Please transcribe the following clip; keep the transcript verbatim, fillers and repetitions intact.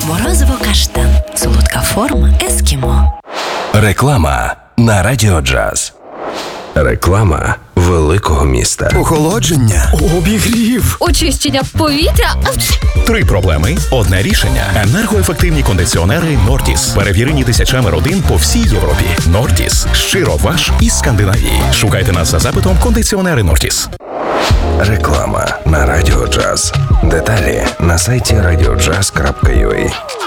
Морозиво каштан. Солодка форма ескімо. Реклама на Радіо Джаз. Реклама великого міста. Охолодження, обігрів, очищення повітря. Три проблеми – одне рішення. Енергоефективні кондиціонери «Нортіс». Перевірені тисячами родин по всій Європі. «Нортіс» – щиро ваш із Скандинавії. Шукайте нас за запитом «Кондиціонери «Нортіс». Реклама на Радіо Джаз. Деталі на сайті радіоджаз крапка ю а.